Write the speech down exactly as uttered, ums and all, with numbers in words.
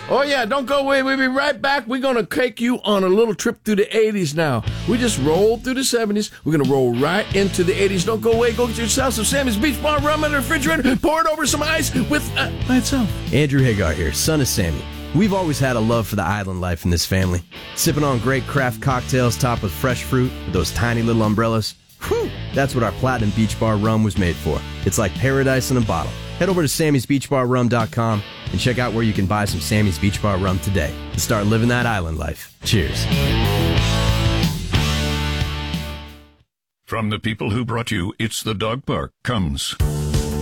Oh, yeah, don't go away. We'll be right back. We're going to take you on a little trip through the eighties now. We just rolled through the seventies. We're going to roll right into the eighties. Don't go away. Go get yourself some Sammy's Beach Bar rum in the refrigerator. Pour it over some ice with uh, by itself. Andrew Hagar here, son of Sammy. We've always had a love for the island life in this family. Sipping on great craft cocktails topped with fresh fruit with those tiny little umbrellas. Whew! That's what our Platinum Beach Bar rum was made for. It's like paradise in a bottle. Head over to sammys beach bar rum dot com and check out where you can buy some Sammy's Beach Bar rum today and start living that island life. Cheers. From the people who brought you It's the Dog Park comes